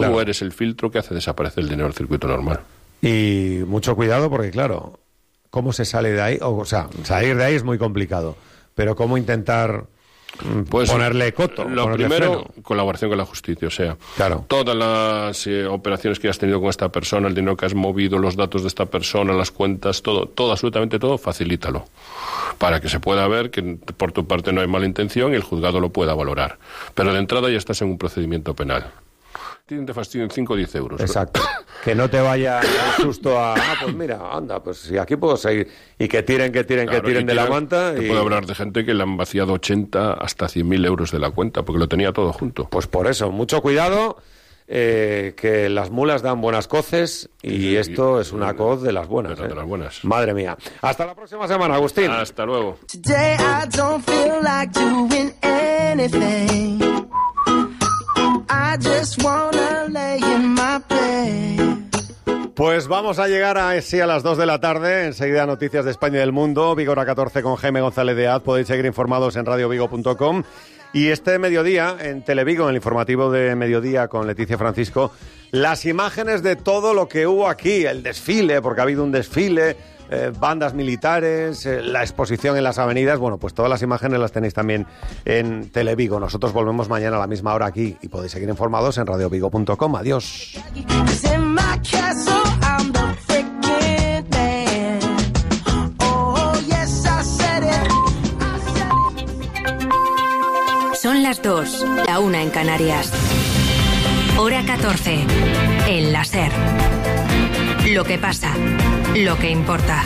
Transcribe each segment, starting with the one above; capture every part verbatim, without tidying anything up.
Claro. Tú eres el filtro que hace desaparecer el dinero del circuito normal. Y mucho cuidado porque, claro, ¿cómo se sale de ahí? O sea, salir de ahí es muy complicado, pero ¿cómo intentar pues, ponerle coto? Lo ponerle primero, freno? Colaboración con la justicia, o sea, claro. todas las eh, operaciones que has tenido con esta persona, el dinero que has movido, los datos de esta persona, las cuentas, todo, todo, absolutamente todo, facilítalo, para que se pueda ver que por tu parte no hay mala intención y el juzgado lo pueda valorar. Pero de entrada ya estás en un procedimiento penal. Te fastidian cinco o diez euros. Exacto. Que no te vaya el susto a, ah, pues mira, anda, pues si aquí puedo seguir. Y que tiren, que tiren, claro, que tiren de tiran, la manta. Y... puedo hablar de gente que le han vaciado ochenta hasta cien mil euros de la cuenta, porque lo tenía todo junto. Pues por eso, mucho cuidado, eh, que las mulas dan buenas coces y, y esto y, es una coz de las buenas. De, ¿eh? de las buenas. Madre mía. Hasta la próxima semana, Agustín. Hasta luego. Today I don't feel like doing anything. I just wanna lay in my bed. Pues vamos a llegar a, sí, a las dos de la tarde. Enseguida noticias de España y del mundo. Vigo hora catorce con Jaime González de Az. Podéis seguir informados en radio vigo punto com. Y este mediodía, en Televigo, en el informativo de mediodía con Leticia Francisco, las imágenes de todo lo que hubo aquí. El desfile, porque ha habido un desfile, eh, bandas militares, eh, la exposición en las avenidas. Bueno, pues todas las imágenes las tenéis también en Televigo. Nosotros volvemos mañana a la misma hora aquí y podéis seguir informados en radio vigo punto com. Adiós. Son las dos, la una en Canarias. Hora catorce, en la SER. Lo que pasa, lo que importa.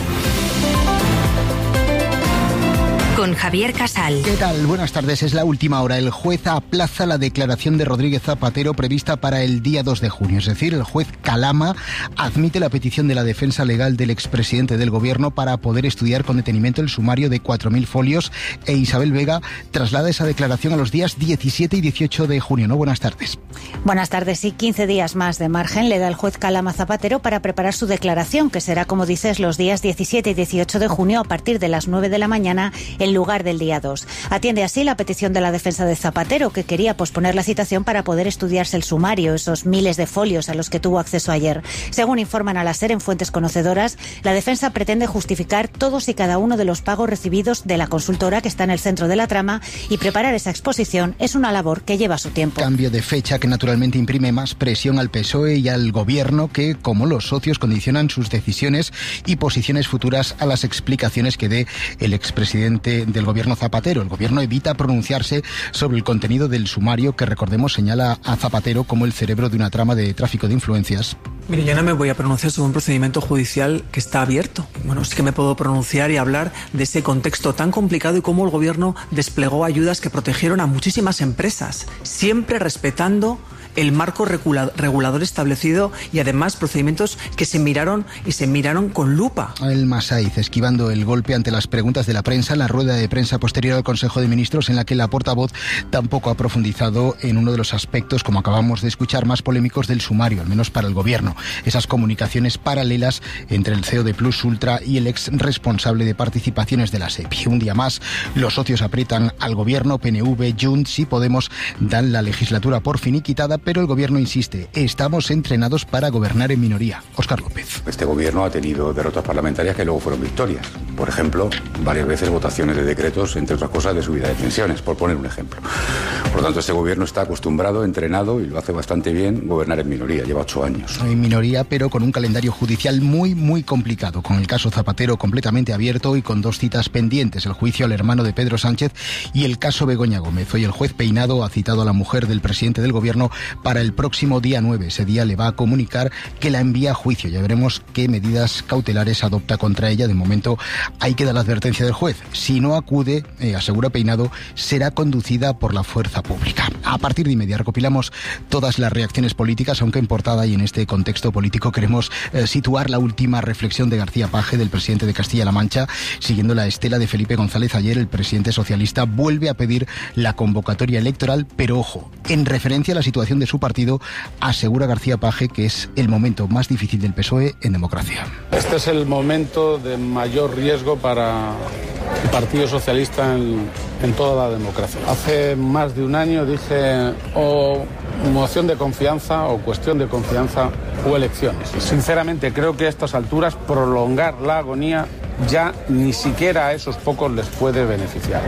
Con Javier Casal. ¿Qué tal? Buenas tardes. Es la última hora. El juez aplaza la declaración de Rodríguez Zapatero prevista para el día dos de junio. Es decir, el juez Calama admite la petición de la defensa legal del expresidente del gobierno para poder estudiar con detenimiento el sumario de cuatro mil folios e Isabel Vega traslada esa declaración a los días diecisiete y dieciocho de junio. ¿No? Buenas tardes. Buenas tardes. Sí, quince días más de margen le da el juez Calama Zapatero para preparar su declaración, que será, como dices, los días diecisiete y dieciocho de junio a partir de las nueve de la mañana en lugar del día dos. Atiende así la petición de la defensa de Zapatero, que quería posponer la citación para poder estudiarse el sumario, esos miles de folios a los que tuvo acceso ayer. Según informan a la SER en fuentes conocedoras, la defensa pretende justificar todos y cada uno de los pagos recibidos de la consultora que está en el centro de la trama, y preparar esa exposición es una labor que lleva su tiempo. Cambio de fecha que naturalmente imprime más presión al P S O E y al gobierno, que, como los socios, condicionan sus decisiones y posiciones futuras a las explicaciones que dé el expresidente del gobierno Zapatero. El gobierno evita pronunciarse sobre el contenido del sumario que, recordemos, señala a Zapatero como el cerebro de una trama de tráfico de influencias. Mire, yo no me voy a pronunciar sobre un procedimiento judicial que está abierto. Bueno, sí que me puedo pronunciar y hablar de ese contexto tan complicado y cómo el gobierno desplegó ayudas que protegieron a muchísimas empresas, siempre respetando el marco regulador establecido y además procedimientos que se miraron y se miraron con lupa. El Masaiz esquivando el golpe ante las preguntas de la prensa en la rueda de prensa posterior al Consejo de Ministros, en la que la portavoz tampoco ha profundizado en uno de los aspectos, como acabamos de escuchar, más polémicos del sumario, al menos para el gobierno. Esas comunicaciones paralelas entre el C E O de Plus Ultra y el ex responsable de participaciones de la SEPI. Un día más, los socios aprietan al gobierno. P N V, Junts y Podemos dan la legislatura por finiquitada, pero el gobierno insiste, estamos entrenados para gobernar en minoría. Óscar López. Este gobierno ha tenido derrotas parlamentarias que luego fueron victorias. Por ejemplo, varias veces votaciones de decretos, entre otras cosas, de subida de pensiones, por poner un ejemplo. Por lo tanto, este gobierno está acostumbrado, entrenado, y lo hace bastante bien, gobernar en minoría. Lleva ocho años. En minoría, pero con un calendario judicial muy, muy complicado, con el caso Zapatero completamente abierto y con dos citas pendientes, el juicio al hermano de Pedro Sánchez y el caso Begoña Gómez. Hoy el juez Peinado ha citado a la mujer del presidente del gobierno para el próximo día nueve. Ese día le va a comunicar que la envía a juicio. Ya veremos qué medidas cautelares adopta contra ella. De momento ahí queda la advertencia del juez. Si no acude, eh, asegura Peinado, será conducida por la fuerza pública. A partir de inmediato recopilamos todas las reacciones políticas, aunque en portada y en este contexto político queremos eh, situar la última reflexión de García Page, del presidente de Castilla-La Mancha, siguiendo la estela de Felipe González. Ayer el presidente socialista vuelve a pedir la convocatoria electoral, pero ojo, en referencia a la situación de su partido, asegura García Page que es el momento más difícil del P S O E en democracia. Este es el momento de mayor riesgo para el Partido Socialista en, en toda la democracia. Hace más de un año dije, o moción de confianza o cuestión de confianza o elecciones. Sinceramente creo que a estas alturas prolongar la agonía ya ni siquiera a esos pocos les puede beneficiar.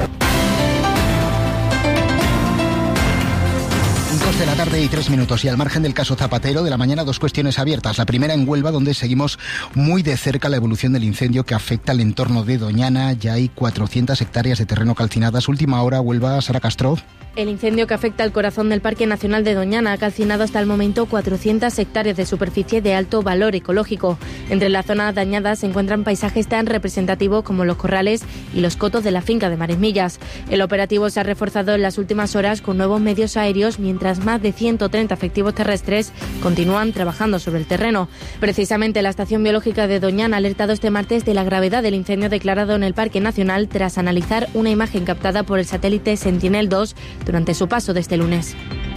De la tarde y tres minutos, y al margen del caso Zapatero de la mañana, dos cuestiones abiertas. La primera en Huelva, donde seguimos muy de cerca la evolución del incendio que afecta al entorno de Doñana. Ya hay cuatrocientas hectáreas de terreno calcinadas. Última hora, Huelva, Sara Castro. El incendio que afecta al corazón del Parque Nacional de Doñana ha calcinado hasta el momento cuatrocientas hectáreas de superficie de alto valor ecológico. Entre las zonas dañadas se encuentran paisajes tan representativos como los corrales y los cotos de la finca de Maresmillas. El operativo se ha reforzado en las últimas horas con nuevos medios aéreos, mientras más de ciento treinta efectivos terrestres continúan trabajando sobre el terreno. Precisamente la Estación Biológica de Doñana ha alertado este martes de la gravedad del incendio declarado en el Parque Nacional tras analizar una imagen captada por el satélite Sentinel dos durante su paso de este lunes.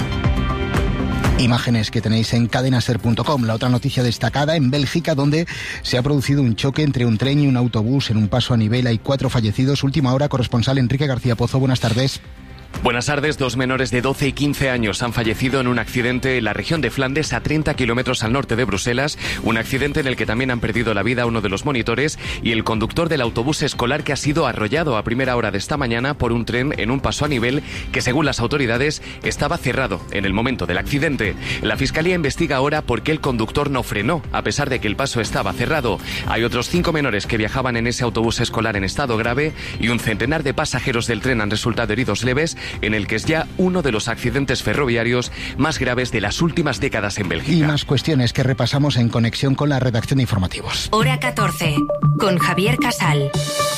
Imágenes que tenéis en cadenaser punto com. La otra noticia destacada en Bélgica, donde se ha producido un choque entre un tren y un autobús en un paso a nivel. Hay cuatro fallecidos. Última hora, corresponsal Enrique García Pozo. Buenas tardes. Buenas tardes. Dos menores de doce y quince años han fallecido en un accidente en la región de Flandes, a treinta kilómetros al norte de Bruselas. Un accidente en el que también han perdido la vida uno de los monitores y el conductor del autobús escolar, que ha sido arrollado a primera hora de esta mañana por un tren en un paso a nivel que, según las autoridades, estaba cerrado en el momento del accidente. La Fiscalía investiga ahora por qué el conductor no frenó, a pesar de que el paso estaba cerrado. Hay otros cinco menores que viajaban en ese autobús escolar en estado grave y un centenar de pasajeros del tren han resultado heridos leves, en el que es ya uno de los accidentes ferroviarios más graves de las últimas décadas en Bélgica. Y más cuestiones que repasamos en conexión con la redacción de informativos. Hora catorce, con Javier Casal.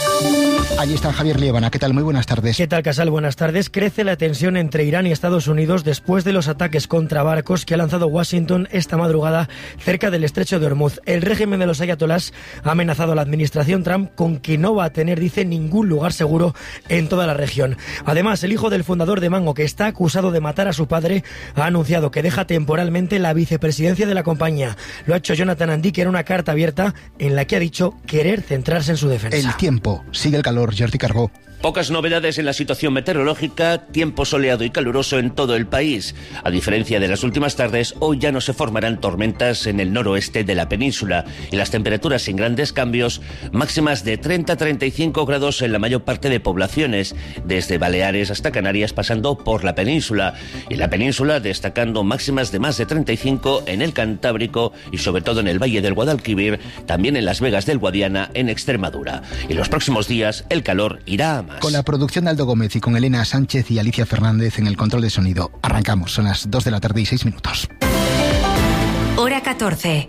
Allí está Javier Liébana. ¿Qué tal? Muy buenas tardes. ¿Qué tal, Casal? Buenas tardes. Crece la tensión entre Irán y Estados Unidos después de los ataques contra barcos que ha lanzado Washington esta madrugada cerca del estrecho de Hormuz. El régimen de los ayatolás ha amenazado a la administración Trump con que no va a tener, dice, ningún lugar seguro en toda la región. Además, el hijo del fundador de Mango, que está acusado de matar a su padre, ha anunciado que deja temporalmente la vicepresidencia de la compañía. Lo ha hecho Jonathan Andique en una carta abierta en la que ha dicho querer centrarse en su defensa. El tiempo. Sigue el calor. Jordi Carbó. Pocas novedades en la situación meteorológica, tiempo soleado y caluroso en todo el país. A diferencia de las últimas tardes, hoy ya no se formarán tormentas en el noroeste de la península y las temperaturas sin grandes cambios, máximas de treinta a treinta y cinco grados en la mayor parte de poblaciones, desde Baleares hasta Canarias pasando por la península. Y la península destacando máximas de más de treinta y cinco en el Cantábrico y sobre todo en el Valle del Guadalquivir, también en Las Vegas del Guadiana en Extremadura. Y los próximos días el calor irá a más. Con la producción de Aldo Gómez y con Elena Sánchez y Alicia Fernández en el control de sonido. Arrancamos, son las dos de la tarde y seis minutos. Hora catorce.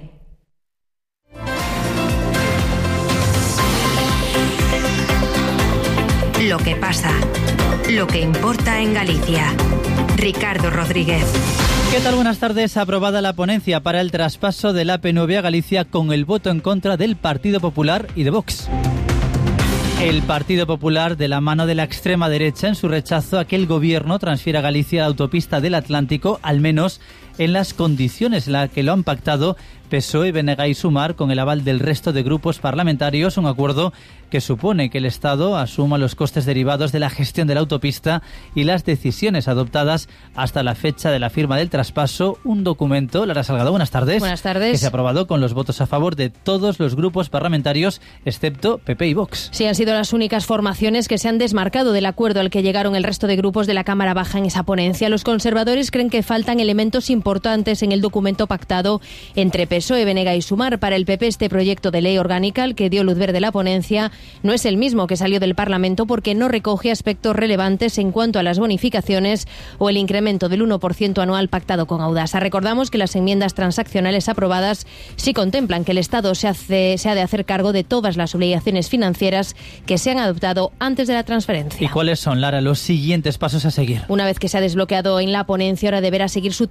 Lo que pasa, lo que importa en Galicia. Ricardo Rodríguez. ¿Qué tal? Buenas tardes. Aprobada la ponencia para el traspaso del A P N V a Galicia con el voto en contra del Partido Popular y de Vox. El Partido Popular, de la mano de la extrema derecha, en su rechazo a que el gobierno transfiera a Galicia la autopista del Atlántico, al menos en las condiciones en las que lo han pactado P S O E, B N G y Sumar, con el aval del resto de grupos parlamentarios, un acuerdo que supone que el Estado asuma los costes derivados de la gestión de la autopista y las decisiones adoptadas hasta la fecha de la firma del traspaso. Un documento, Lara Salgado, buenas tardes. Buenas tardes. Que se ha aprobado con los votos a favor de todos los grupos parlamentarios, excepto P P y Vox. Sí, han sido las únicas formaciones que se han desmarcado del acuerdo al que llegaron el resto de grupos de la Cámara Baja en esa ponencia. Los conservadores creen que faltan elementos importantes en el documento pactado entre P S O E, B N G y Sumar. Para el P P, este proyecto de ley orgánica, al que dio luz verde la ponencia, no es el mismo que salió del Parlamento porque no recoge aspectos relevantes en cuanto a las bonificaciones o el incremento del uno por ciento anual pactado con Audasa. Recordamos que las enmiendas transaccionales aprobadas sí contemplan que el Estado se, hace, se ha de hacer cargo de todas las obligaciones financieras que se han adoptado antes de la transferencia. ¿Y cuáles son, Lara, los siguientes pasos a seguir? Una vez que se ha desbloqueado en la ponencia, ahora deberá seguir su tramitación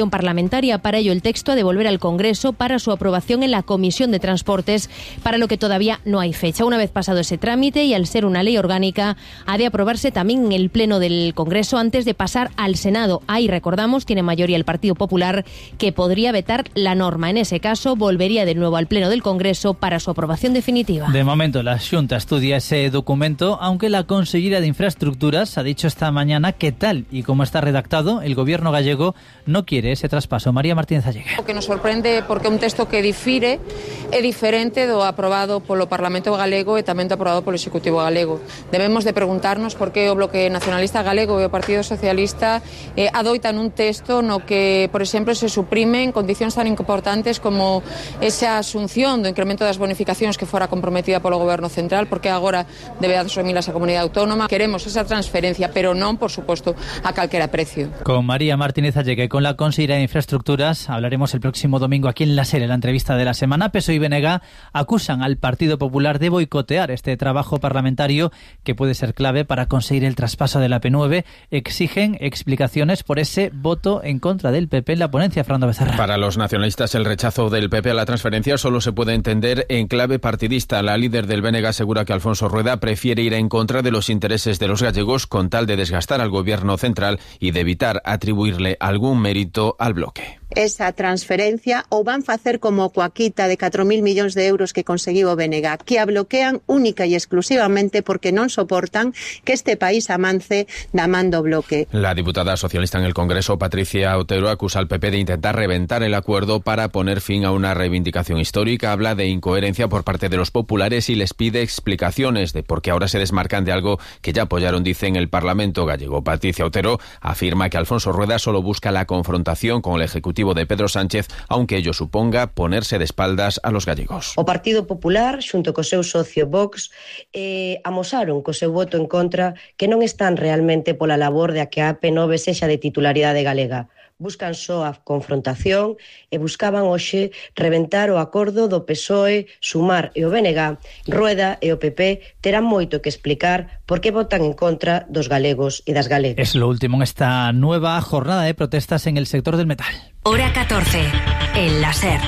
tramitación parlamentaria. Para ello, el texto ha de volver al Congreso para su aprobación en la Comisión de Transportes, para lo que todavía no hay fecha. Una vez pasado ese trámite y al ser una ley orgánica, ha de aprobarse también en el Pleno del Congreso antes de pasar al Senado. Ahí, recordamos, tiene mayoría el Partido Popular, que podría vetar la norma. En ese caso, volvería de nuevo al Pleno del Congreso para su aprobación definitiva. De momento, la Xunta estudia ese documento, aunque la consellera de Infraestructuras ha dicho esta mañana que tal y como está redactado, el gobierno gallego no quiere ese traspaso. María Martínez Allegue. O que nos sorprende porque un texto que difire é diferente do aprobado polo Parlamento galego e tamén do aprobado polo Executivo galego. Debemos de preguntarnos por que o Bloque Nacionalista Galego e o Partido Socialista eh, adoitan un texto no que, por exemplo, se suprimen condicións tan importantes como esa asunción do incremento das bonificacións que fora comprometida polo Goberno Central, porque agora debe asumilas a Comunidade Autónoma. Queremos esa transferencia, pero non, por suposto, a calquera precio. Con María Martínez Allegue, con la consejera de Infraestructuras, hablaremos el próximo domingo aquí en La SER, en la entrevista de la semana. P S O E y B N G acusan al Partido Popular de boicotear este trabajo parlamentario que puede ser clave para conseguir el traspaso de la P nueve. Exigen explicaciones por ese voto en contra del P P en la ponencia. Fernando Becerra. Para los nacionalistas, el rechazo del P P a la transferencia solo se puede entender en clave partidista. La líder del B N G asegura que Alfonso Rueda prefiere ir en contra de los intereses de los gallegos con tal de desgastar al gobierno central y de evitar atribuirle algún mérito al bloque. Esa transferencia ou van facer como coa quita de catro mil millóns de euros que conseguiu o B N G, que a bloquean única e exclusivamente porque non soportan que este país avance da man do bloque. La diputada socialista en el Congreso, Patricia Otero, acusa al P P de intentar reventar el acuerdo para poner fin a una reivindicación histórica. Habla de incoherencia por parte de los populares y les pide explicaciones de por qué ahora se desmarcan de algo que ya apoyaron, dice, en el Parlamento gallego. Patricia Otero afirma que Alfonso Rueda solo busca la confrontación con el Ejecutivo de Pedro Sánchez, aunque ello suponga ponerse de espaldas a los gallegos. O Partido Popular, xunto co seu socio Vox, eh, amosaron co seu voto en contra que non están realmente pola labor de a que a P nove sexa de titularidade galega. Buscan só a confrontación e buscaban hoxe reventar o acordo do P S O E, Sumar e o B N G. Rueda e o P P terán moito que explicar por que votan en contra dos galegos e das galegas. Es lo último en esta nueva jornada de protestas en el sector del metal. Hora catorce, en La SER.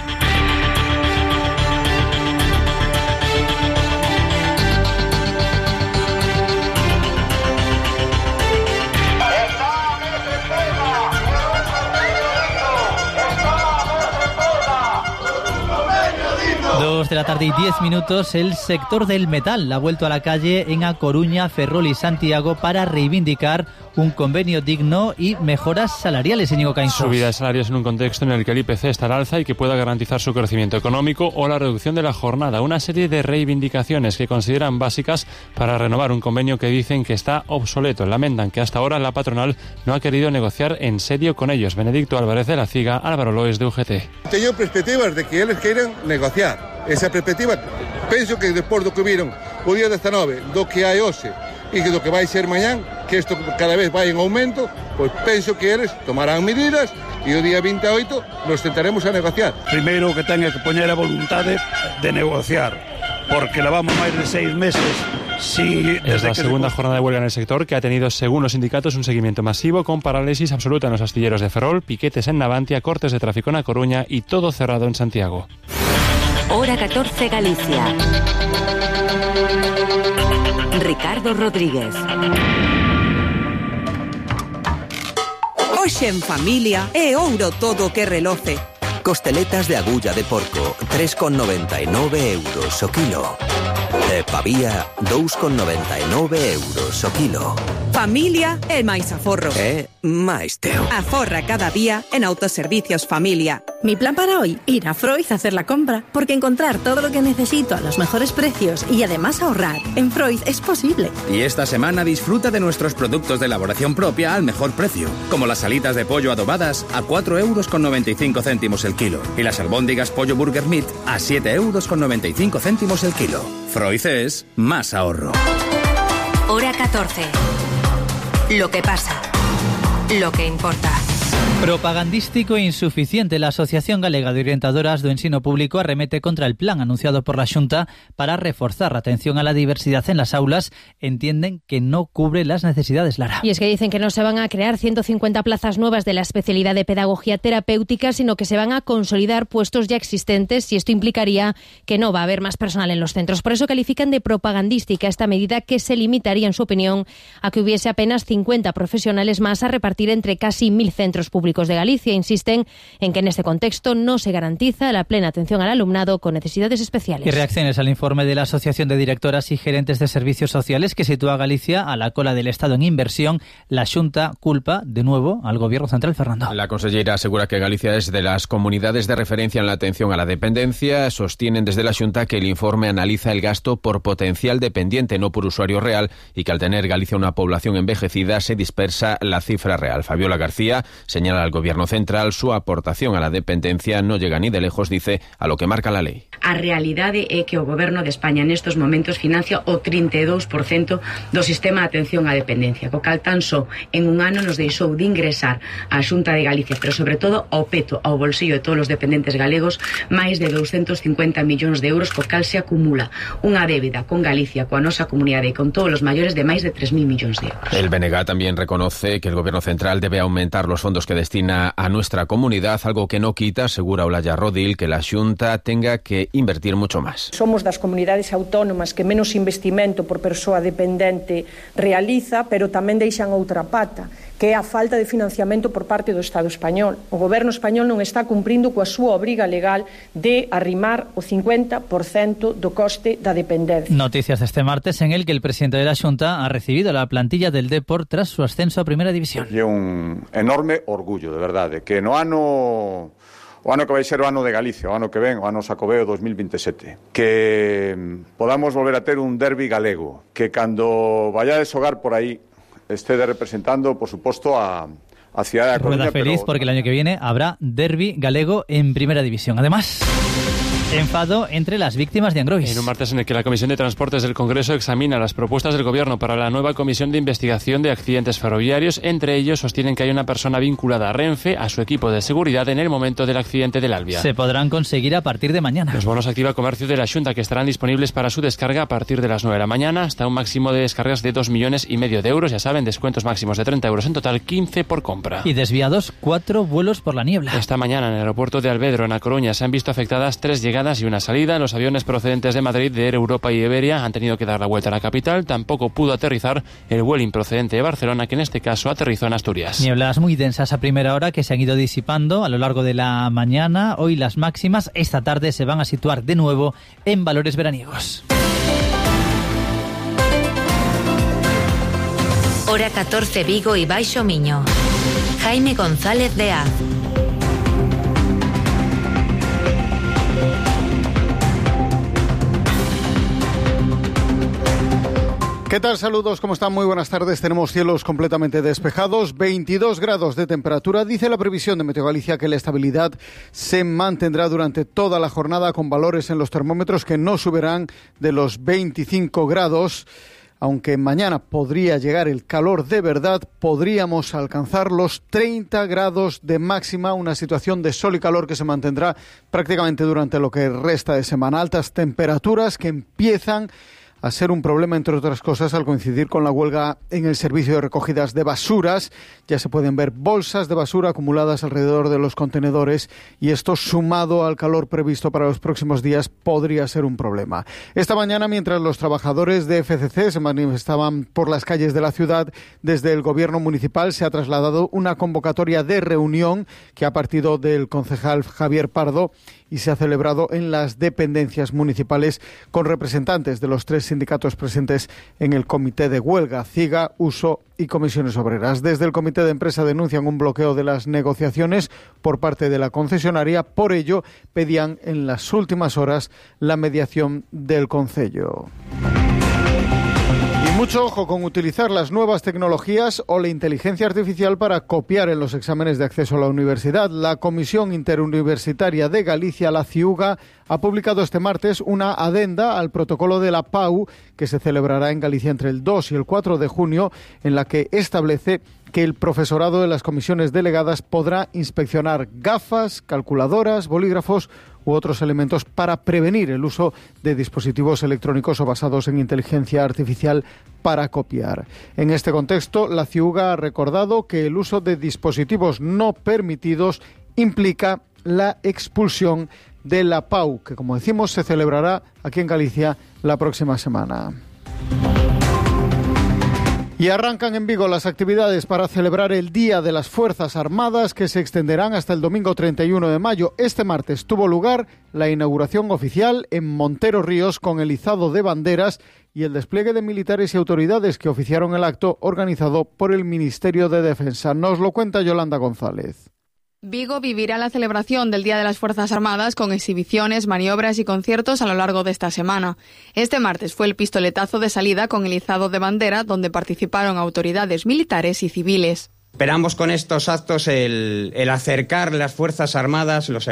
Dos de la tarde y diez minutos, el sector del metal ha vuelto a la calle en A Coruña, Ferrol y Santiago para reivindicar un convenio digno y mejoras salariales. Íñigo Cainzos. Subida de salarios en un contexto en el que el I P C está al alza y que pueda garantizar su crecimiento económico, o la reducción de la jornada. Una serie de reivindicaciones que consideran básicas para renovar un convenio que dicen que está obsoleto. Lamentan que hasta ahora la patronal no ha querido negociar en serio con ellos. Benedicto Álvarez de la Ciga, Álvaro Lois de U G T. Teño perspectivas de que eles queiran negociar. Esa perspectiva, penso que despois do que viron o día dezanove, do que hai hoxe e que do que vai ser mañán, que isto cada vez vai en aumento, pois penso que eles tomarán medidas e o día veintiocho nos tentaremos a negociar. Primeiro que teña que poñer a voluntade de negociar, porque levamos máis de seis meses. Sí, es la segunda se... jornada de huelga en el sector, que ha tenido, según los sindicatos, un seguimiento masivo con parálisis absoluta en los astilleros de Ferrol, piquetes en Navantia, cortes de tráfico en A Coruña y todo cerrado en Santiago. Hora catorce, Galicia. Ricardo Rodríguez. Hoxe en familia é ouro todo que reloce. Costeletas de agulla de porco, tres con noventa y nove euros o kilo. De pavía, dos con noventa y nove euros o kilo. Familia é máis aforro. É máis teo. Aforra cada día en Autoservicios Familia. Mi plan para hoy, ir a Froiz a hacer la compra, porque encontrar todo lo que necesito a los mejores precios y además ahorrar en Froiz es posible. Y esta semana disfruta de nuestros productos de elaboración propia al mejor precio, como las alitas de pollo adobadas a cuatro euros con noventa y cinco céntimos el kilo y las albóndigas pollo burger meat a siete euros con noventa y cinco céntimos el kilo. Froiz es más ahorro. Hora catorce. Lo que pasa. Lo que importa. Propagandístico e insuficiente. La Asociación Galega de Orientadoras do Ensino Público arremete contra el plan anunciado por la Xunta para reforzar la atención a la diversidad en las aulas. Entienden que no cubre las necesidades, Lara. Y es que dicen que no se van a crear ciento cincuenta plazas nuevas de la especialidad de pedagogía terapéutica, sino que se van a consolidar puestos ya existentes, y esto implicaría que no va a haber más personal en los centros. Por eso califican de propagandística esta medida, que se limitaría, en su opinión, a que hubiese apenas cincuenta profesionales más a repartir entre casi mil centros públicos de Galicia. Insisten en que en este contexto no se garantiza la plena atención al alumnado con necesidades especiales. Y reacciones al informe de la Asociación de Directoras y Gerentes de Servicios Sociales, que sitúa a Galicia a la cola del Estado en inversión. La Xunta culpa de nuevo al Gobierno central, Fernando. La consellera asegura que Galicia es de las comunidades de referencia en la atención a la dependencia. Sostienen desde la Xunta que el informe analiza el gasto por potencial dependiente, no por usuario real, y que al tener Galicia una población envejecida se dispersa la cifra real. Fabiola García señala al Gobierno central su aportación a la dependencia no llega ni de lejos, dice, a lo que marca la lei. A realidade é que o Goberno de España nestes momentos financia o trinta e dous por cento do sistema de atención á dependencia, co cal tan só en un ano nos deixou de ingresar á Xunta de Galicia, pero sobre todo ao peto, ao bolsillo de todos os dependentes galegos, máis de doscientos cincuenta millóns de euros, co cal se acumula unha débeda con Galicia, coa nosa comunidade e con todos os maiores de máis de tres mil millóns de euros. El B N G también reconoce que el Gobierno central debe aumentar los fondos que destina a nuestra comunidad, algo que no quita, asegura Olaya Rodil, que la Xunta tenga que invertir mucho más. Somos das comunidades autónomas que menos investimento por persoa dependente realiza, pero tamén deixan outra pata, que é a falta de financiamento por parte do Estado español. O Goberno español non está cumprindo coa súa obriga legal de arrimar o cincuenta por cento do coste da dependencia. Noticias de este martes en el que el presidente de la Xunta ha recibido la plantilla del Depor tras su ascenso a Primera División. É un enorme orgullo, de verdade, que no ano o ano que vai ser o ano de Galicia, o ano que ven, o ano Xacobeo dos mil veintisiete, que podamos volver a ter un derbi galego, que cando vayades xogar por aí estede representando, por suposto, a, a cidade da Coruña. Rueda feliz, pero porque el año que viene habrá derbi galego en Primera División. Además, enfado entre las víctimas de Angrois. En un martes en el que la Comisión de Transportes del Congreso examina las propuestas del Gobierno para la nueva Comisión de Investigación de Accidentes Ferroviarios, entre ellos sostienen que hay una persona vinculada a Renfe, a su equipo de seguridad, en el momento del accidente del Albia. Se podrán conseguir a partir de mañana. Los bonos Activa Comercio de la Xunta, que estarán disponibles para su descarga a partir de las nueve de la mañana, hasta un máximo de descargas de dos millones y medio de euros. Ya saben, descuentos máximos de treinta euros en total, quince por compra. Y desviados cuatro vuelos por la niebla. Esta mañana en el aeropuerto de Alvedro, en A Coruña, se han visto afectadas tres llegadas y una salida. Los aviones procedentes de Madrid, de Air Europa y Iberia han tenido que dar la vuelta a la capital. Tampoco pudo aterrizar el Vueling procedente de Barcelona, que en este caso aterrizó en Asturias. Nieblas muy densas a primera hora que se han ido disipando a lo largo de la mañana. Hoy las máximas esta tarde se van a situar de nuevo en valores veraniegos. Hora catorce, Vigo y Baixo Miño. Jaime González de Az. ¿Qué tal? Saludos, ¿cómo están? Muy buenas tardes. Tenemos cielos completamente despejados, veintidós grados de temperatura. Dice la previsión de Meteo Galicia que la estabilidad se mantendrá durante toda la jornada, con valores en los termómetros que no subirán de los veinticinco grados. Aunque mañana podría llegar el calor de verdad, podríamos alcanzar los treinta grados de máxima, una situación de sol y calor que se mantendrá prácticamente durante lo que resta de semana. Altas temperaturas que empiezan a ser un problema, entre otras cosas, al coincidir con la huelga en el servicio de recogidas de basuras. Ya se pueden ver bolsas de basura acumuladas alrededor de los contenedores, y esto, sumado al calor previsto para los próximos días, podría ser un problema. Esta mañana, mientras los trabajadores de F C C se manifestaban por las calles de la ciudad, desde el gobierno municipal se ha trasladado una convocatoria de reunión que ha partido del concejal Javier Pardo y se ha celebrado en las dependencias municipales con representantes de los tres sindicatos presentes en el comité de huelga, CIGA, USO y Comisiones Obreras. Desde el comité de empresa denuncian un bloqueo de las negociaciones por parte de la concesionaria. Por ello, pedían en las últimas horas la mediación del concello. Mucho ojo con utilizar las nuevas tecnologías o la inteligencia artificial para copiar en los exámenes de acceso a la universidad. La Comisión Interuniversitaria de Galicia, la CIUGA, ha publicado este martes una adenda al protocolo de la PAU que se celebrará en Galicia entre el dos y el cuatro de junio, en la que establece que el profesorado de las comisiones delegadas podrá inspeccionar gafas, calculadoras, bolígrafos u otros elementos para prevenir el uso de dispositivos electrónicos o basados en inteligencia artificial para copiar. En este contexto, la CIUGA ha recordado que el uso de dispositivos no permitidos implica la expulsión de la PAU, que, como decimos, se celebrará aquí en Galicia la próxima semana. Y arrancan en Vigo las actividades para celebrar el Día de las Fuerzas Armadas, que se extenderán hasta el domingo treinta y uno de mayo. Este martes tuvo lugar la inauguración oficial en Montero Ríos con el izado de banderas y el despliegue de militares y autoridades que oficiaron el acto organizado por el Ministerio de Defensa. Nos lo cuenta Yolanda González. Vigo vivirá la celebración del Día de las Fuerzas Armadas con exhibiciones, maniobras y conciertos a lo largo de esta semana. Este martes fue el pistoletazo de salida con el izado de bandera, donde participaron autoridades militares y civiles. Esperamos con estos actos el, el acercar las Fuerzas Armadas los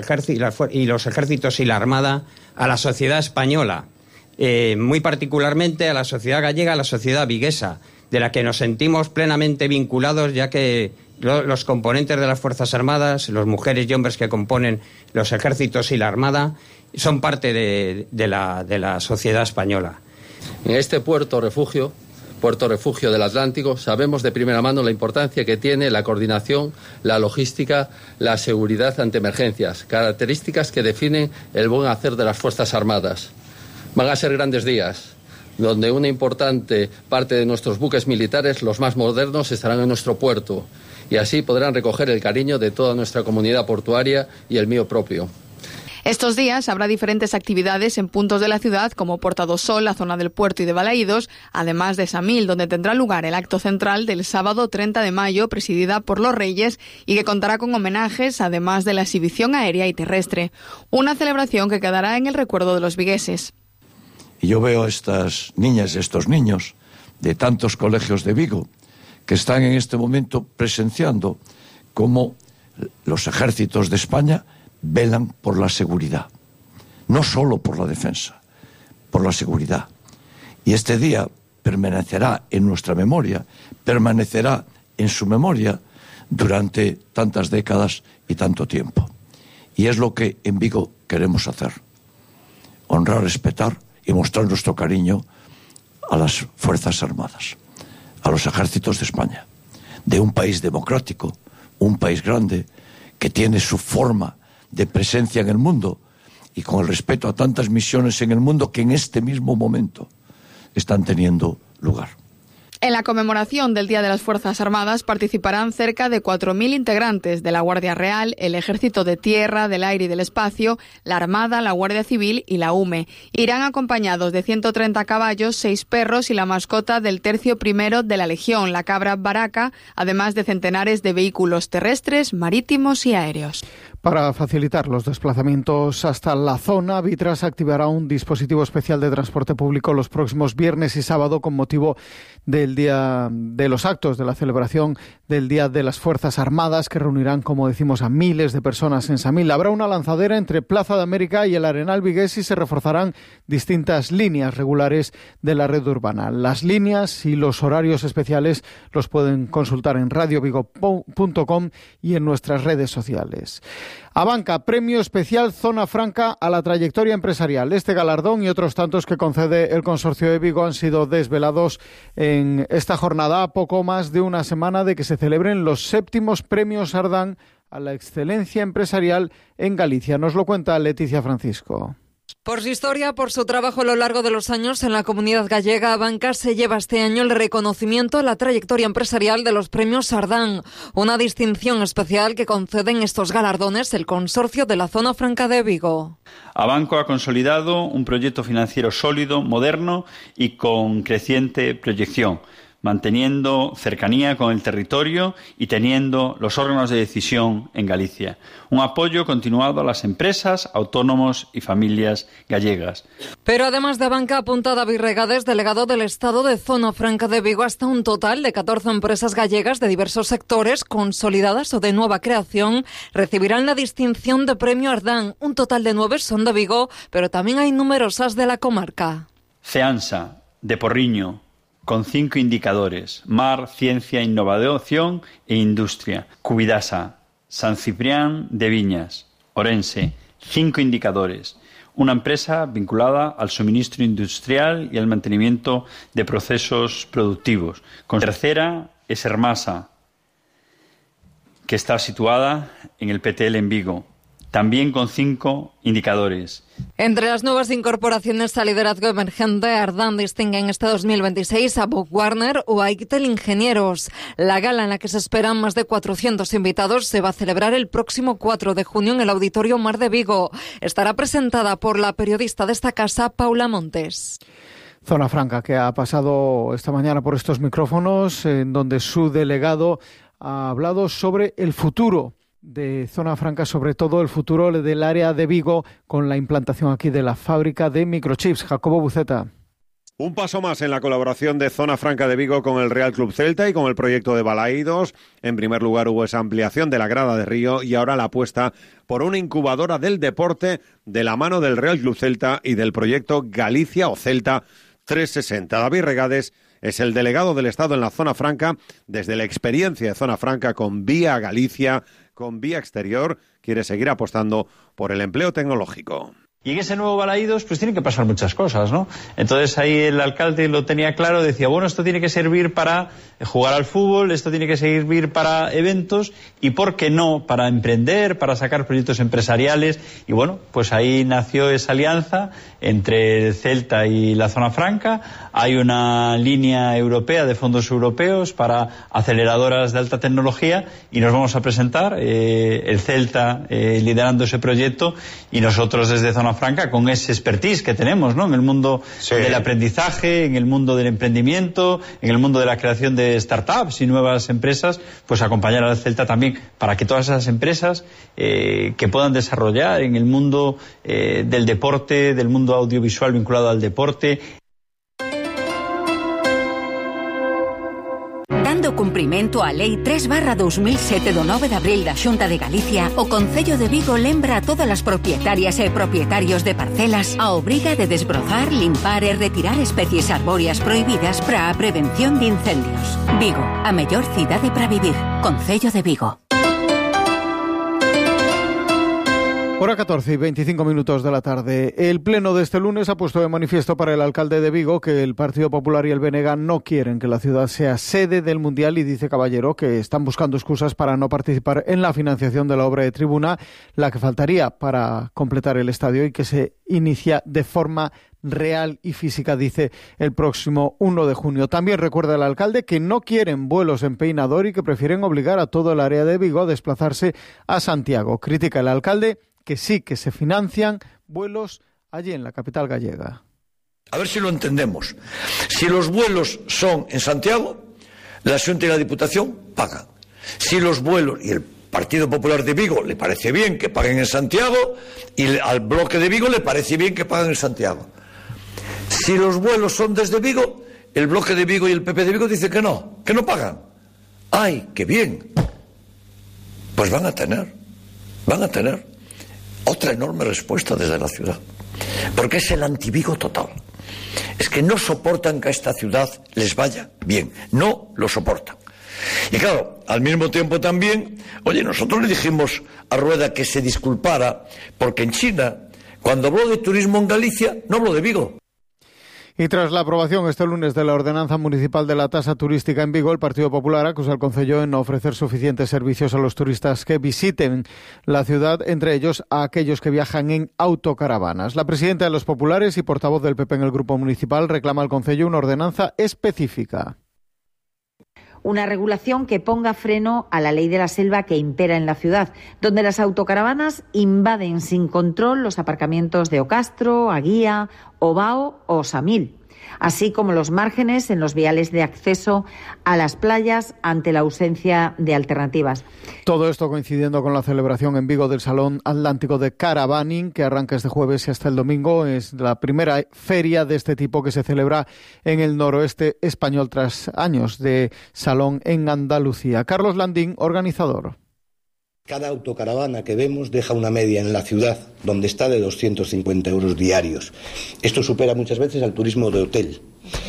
y los ejércitos y la Armada a la sociedad española, eh, muy particularmente a la sociedad gallega, a la sociedad viguesa, de la que nos sentimos plenamente vinculados, ya que los componentes de las Fuerzas Armadas, las mujeres y hombres que componen los ejércitos y la Armada, son parte de, de, la, de la sociedad española. En este puerto refugio, puerto refugio del Atlántico, sabemos de primera mano la importancia que tiene la coordinación, la logística, la seguridad ante emergencias, características que definen el buen hacer de las Fuerzas Armadas. Van a ser grandes días, donde una importante parte de nuestros buques militares, los más modernos, estarán en nuestro puerto, y así podrán recoger el cariño de toda nuestra comunidad portuaria y el mío propio. Estos días habrá diferentes actividades en puntos de la ciudad como Porta do Sol, la zona del puerto y de Balaídos, además de Samil, donde tendrá lugar el acto central del sábado treinta de mayo, presidida por los Reyes, y que contará con homenajes, además de la exhibición aérea y terrestre. Una celebración que quedará en el recuerdo de los vigueses. Y yo veo a estas niñas y estos niños de tantos colegios de Vigo que están en este momento presenciando cómo los ejércitos de España velan por la seguridad, no solo por la defensa, por la seguridad. Y este día permanecerá en nuestra memoria, permanecerá en su memoria durante tantas décadas y tanto tiempo. Y es lo que en Vigo queremos hacer: honrar, respetar y mostrar nuestro cariño a las Fuerzas Armadas, a los ejércitos de España, de un país democrático, un país grande, que tiene su forma de presencia en el mundo y con el respeto a tantas misiones en el mundo que en este mismo momento están teniendo lugar. En la conmemoración del Día de las Fuerzas Armadas participarán cerca de cuatro mil integrantes de la Guardia Real, el Ejército de Tierra, del Aire y del Espacio, la Armada, la Guardia Civil y la U M E. Irán acompañados de ciento treinta caballos, seis perros y la mascota del tercio primero de la Legión, la cabra Baraka, además de centenares de vehículos terrestres, marítimos y aéreos. Para facilitar los desplazamientos hasta la zona, Vitras activará un dispositivo especial de transporte público los próximos viernes y sábado con motivo del día de los actos de la celebración del Día de las Fuerzas Armadas, que reunirán, como decimos, a miles de personas en Samil. Habrá una lanzadera entre Plaza de América y el Arenal vigués y se reforzarán distintas líneas regulares de la red urbana. Las líneas y los horarios especiales los pueden consultar en radio vigo punto com y en nuestras redes sociales. Abanca, premio especial Zona Franca a la trayectoria empresarial. Este galardón y otros tantos que concede el Consorcio de Vigo han sido desvelados en esta jornada, a poco más de una semana de que se celebren los séptimos premios Ardán a la excelencia empresarial en Galicia. Nos lo cuenta Leticia Francisco. Por su historia, por su trabajo a lo largo de los años en la comunidad gallega, Abanca se lleva este año el reconocimiento a la trayectoria empresarial de los premios Ardán, una distinción especial que conceden estos galardones el Consorcio de la Zona Franca de Vigo. Abanco ha consolidado un proyecto financiero sólido, moderno y con creciente proyección. manteniendo cercanía con el territorio y teniendo los órganos de decisión en Galicia. Un apoyo continuado a las empresas, autónomos y familias gallegas. Pero además de banca, apunta David Regades, delegado del Estado de Zona Franca de Vigo, hasta un total de catorce empresas gallegas de diversos sectores, consolidadas o de nueva creación, recibirán la distinción de Premio Ardán. Un total de nueve son de Vigo, pero también hay numerosas de la comarca. Ceansa, de Porriño, con cinco indicadores: mar, ciencia, innovación e industria. Cubidasa, San Ciprián de Viñas, Orense, cinco indicadores. Una empresa vinculada al suministro industrial y al mantenimiento de procesos productivos. Con tercera es Hermasa, que está situada en el P T L en Vigo, también con cinco indicadores. Entre las nuevas incorporaciones al liderazgo emergente, Ardán distingue en este dos mil veintiséis a Bob Warner o a Ictel Ingenieros. La gala, en la que se esperan más de cuatrocientos invitados, se va a celebrar el próximo cuatro de junio en el Auditorio Mar de Vigo. Estará presentada por la periodista de esta casa, Paula Montes. Zona Franca, que ha pasado esta mañana por estos micrófonos, en donde su delegado ha hablado sobre el futuro de Zona Franca, sobre todo el futuro del área de Vigo, con la implantación aquí de la fábrica de microchips. Jacobo Buceta. Un paso más en la colaboración de Zona Franca de Vigo con el Real Club Celta y con el proyecto de Balaídos. En primer lugar hubo esa ampliación de la grada de Río y ahora la apuesta por una incubadora del deporte de la mano del Real Club Celta y del proyecto Galicia o Celta trescientos sesenta. David Regades es el delegado del Estado en la Zona Franca. Desde la experiencia de Zona Franca con Vía Galicia, con Vía Exterior, quiere seguir apostando por el empleo tecnológico. Y en ese nuevo Balaídos pues tienen que pasar muchas cosas, ¿no? Entonces ahí el alcalde lo tenía claro, decía, bueno, esto tiene que servir para jugar al fútbol, esto tiene que servir para eventos y, ¿por qué no?, para emprender, para sacar proyectos empresariales. Y bueno, pues ahí nació esa alianza entre el Celta y la Zona Franca. Hay una línea europea de fondos europeos para aceleradoras de alta tecnología y nos vamos a presentar, eh, el Celta eh, liderando ese proyecto y nosotros desde Zona Franca con ese expertise que tenemos, ¿no?, en el mundo sí. del aprendizaje, en el mundo del emprendimiento, en el mundo de la creación de startups y nuevas empresas, pues acompañar al Celta también para que todas esas empresas eh, que puedan desarrollar en el mundo eh, del deporte, del mundo audiovisual vinculado al deporte. Dando cumprimento á Lei tres barra dos mil sete do nove de abril da Xunta de Galicia, o Concello de Vigo lembra a todas as propietarias e propietarios de parcelas a obriga de desbrozar, limpar e retirar especies arbóreas prohibidas para a prevención de incendios. Vigo, a mellor cidade para vivir. Concello de Vigo. Hora catorce y veinticinco minutos de la tarde. El pleno de este lunes ha puesto de manifiesto para el alcalde de Vigo que el Partido Popular y el B N G no quieren que la ciudad sea sede del Mundial y dice Caballero que están buscando excusas para no participar en la financiación de la obra de tribuna, la que faltaría para completar el estadio y que se inicia de forma real y física, dice, el próximo uno de junio. También recuerda el alcalde que no quieren vuelos en Peinador y que prefieren obligar a todo el área de Vigo a desplazarse a Santiago. Critica el alcalde que sí que se financian vuelos allí en la capital gallega. A ver si lo entendemos. Si los vuelos son en Santiago, la Xunta y la Diputación pagan. Si los vuelos, y el Partido Popular de Vigo le parece bien que paguen en Santiago, y al bloque de Vigo le parece bien que paguen en Santiago. Si los vuelos son desde Vigo, el bloque de Vigo y el P P de Vigo dicen que no, que no pagan. ¡Ay, qué bien! Pues van a tener, van a tener otra enorme respuesta desde la ciudad, porque es el anti-Vigo total. Es que no soportan que a esta ciudad les vaya bien, no lo soportan. Y claro, al mismo tiempo también, oye, nosotros le dijimos a Rueda que se disculpara, porque en China, cuando habló de turismo en Galicia, no habló de Vigo. Y tras la aprobación este lunes de la ordenanza municipal de la tasa turística en Vigo, el Partido Popular acusa al concello en no ofrecer suficientes servicios a los turistas que visiten la ciudad, entre ellos a aquellos que viajan en autocaravanas. La presidenta de los populares y portavoz del P P en el grupo municipal reclama al concello una ordenanza específica. Una regulación que ponga freno a la ley de la selva que impera en la ciudad, donde las autocaravanas invaden sin control los aparcamientos de Ocastro, Aguía, Ovao o Samil. así como los márgenes en los viales de acceso a las playas ante la ausencia de alternativas. Todo esto coincidiendo con la celebración en Vigo del Salón Atlántico de Caravaning, que arranca este jueves y hasta el domingo. Es la primera feria de este tipo que se celebra en el noroeste español tras años de salón en Andalucía. Carlos Landín, organizador. Cada autocaravana que vemos deja una media en la ciudad donde está de doscientos cincuenta euros diarios. Esto supera muchas veces al turismo de hotel.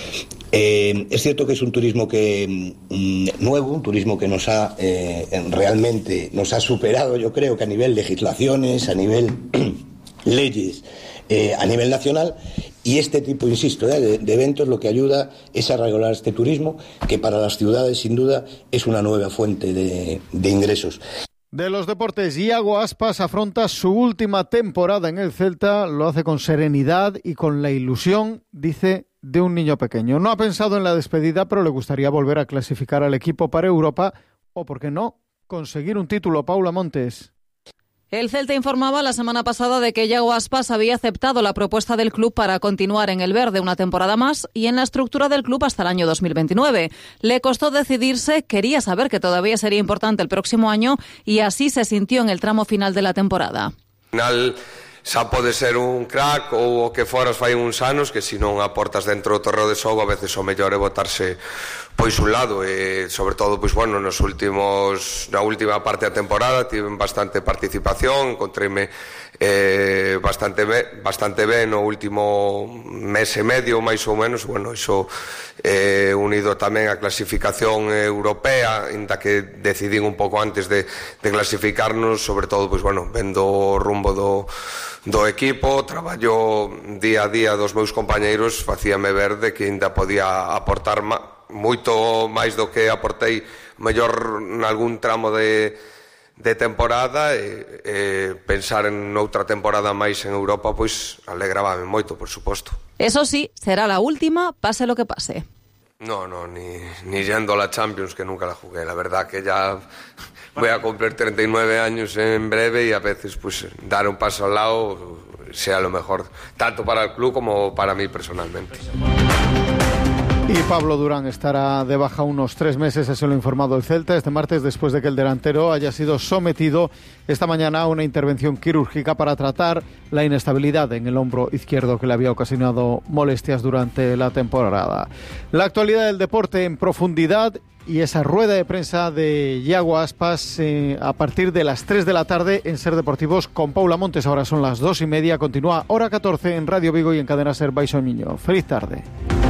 Eh, es cierto que es un turismo que mm, nuevo, un turismo que nos ha eh, realmente nos ha superado, yo creo que a nivel legislaciones, a nivel leyes, eh, a nivel nacional. Y este tipo, insisto, eh, de, de eventos lo que ayuda es a regular este turismo, que para las ciudades sin duda es una nueva fuente de, de ingresos. De los deportes, Iago Aspas afronta su última temporada en el Celta, lo hace con serenidad y con la ilusión, dice, de un niño pequeño. No ha pensado en la despedida, pero le gustaría volver a clasificar al equipo para Europa o, ¿por qué no?, conseguir un título. Paula Montes. El Celta informaba la semana pasada de que Iago Aspas había aceptado la propuesta del club para continuar en el verde una temporada más y en la estructura del club hasta el año dos mil veintinueve. Le costó decidirse, quería saber que todavía sería importante el próximo año y así se sintió en el tramo final de la temporada. Final xa pode ser un crack ou o que foras fai uns anos que se non aportas dentro do terreo de xogo a veces o mellor é botarse pois un lado e sobre todo pois bueno, nos últimos na última parte da temporada tiven bastante participación, encontreime eh, bastante ben, bastante ben no último mes e medio máis ou menos, bueno, iso eh, unido tamén á clasificación europea, inda que decidín un pouco antes de, de clasificarnos, sobre todo pois bueno, vendo o rumbo do do equipo, traballo día a día dos meus compañeiros, facíame ver de que ainda podía aportar ma, moito máis do que aportei mellor nalgún tramo de, de temporada e, e pensar en outra temporada máis en Europa pois alegrábame moito, por suposto. Eso sí, será la última, pase lo que pase. No, no, ni, ni yendo a la Champions, que nunca la jugué, la verdad que ya voy a cumplir treinta y nueve años en breve y a veces pues dar un paso al lado sea lo mejor, tanto para el club como para mí personalmente. Y Pablo Durán estará de baja unos tres meses, eso lo ha informado el Celta este martes, después de que el delantero haya sido sometido esta mañana a una intervención quirúrgica para tratar la inestabilidad en el hombro izquierdo que le había ocasionado molestias durante la temporada. La actualidad del deporte en profundidad y esa rueda de prensa de Iago Aspas eh, a partir de las tres de la tarde en Ser Deportivos con Paula Montes. Ahora son las dos y media, continúa Hora catorce en Radio Vigo y en Cadena Ser Baixo Miño. Feliz tarde.